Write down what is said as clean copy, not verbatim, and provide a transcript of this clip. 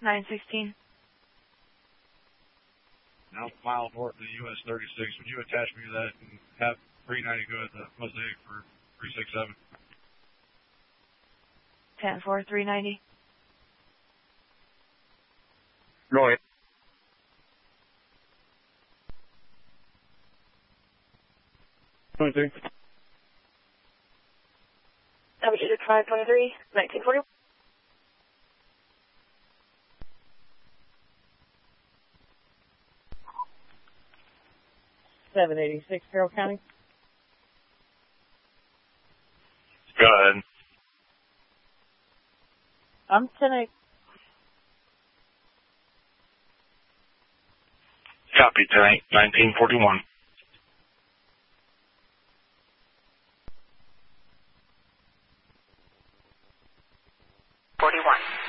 916. Now mile north of the US 36. Would you attach me to that and have 390 go at the Mosaic for 367? 10-4, 390. Go ahead. Altitude 523, 1940. 786, Carroll County. Go ahead. I'm 10-8. Copy, 10-8, 1941. 41.